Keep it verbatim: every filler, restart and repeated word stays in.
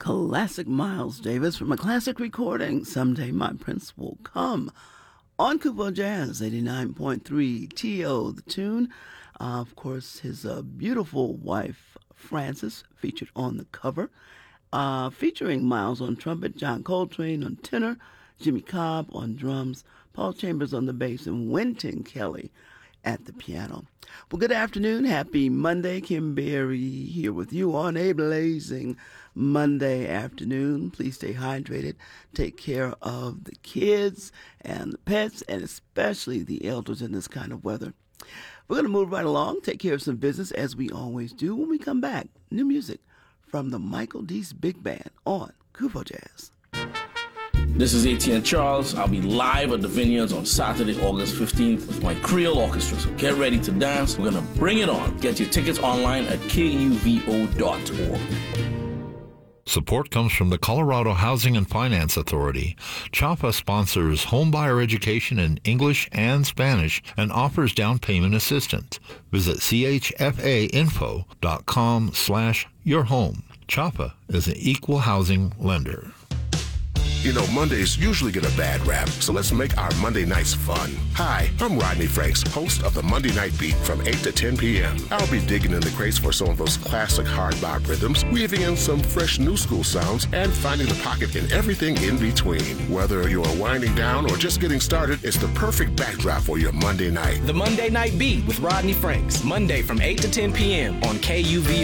Classic Miles Davis from a classic recording, Someday My Prince Will Come, on Kupo Jazz, eighty-nine point three T O, the tune. Uh, of course, his uh, beautiful wife, Frances, featured on the cover, uh, featuring Miles on trumpet, John Coltrane on tenor, Jimmy Cobb on drums, Paul Chambers on the bass, and Wynton Kelly at the piano. Well, good afternoon. Happy Monday. Kim Berry here with you on a blazing Monday afternoon. Please stay hydrated. Take care of the kids and the pets, and especially the elders in this kind of weather. We're going to move right along, take care of some business as we always do. When we come back, new music from the Michael Deese Big Band on Kupo Jazz. This is A T N Charles. I'll be live at the Vineyards on Saturday, August fifteenth with my Creole Orchestra. So get ready to dance. We're going to bring it on. Get your tickets online at K U V O dot org. Support comes from the Colorado Housing and Finance Authority. CHAPA sponsors homebuyer education in English and Spanish and offers down payment assistance. Visit C H F A info dot com slash your home. CHAPA is an equal housing lender. You know, Mondays usually get a bad rap, so let's make our Monday nights fun. Hi, I'm Rodney Franks, host of the Monday Night Beat from eight to ten p.m. I'll be digging in the crates for some of those classic hard bop rhythms, weaving in some fresh new school sounds, and finding the pocket in everything in between. Whether you're winding down or just getting started, it's the perfect backdrop for your Monday night. The Monday Night Beat with Rodney Franks, Monday from eight to ten p.m. on K U V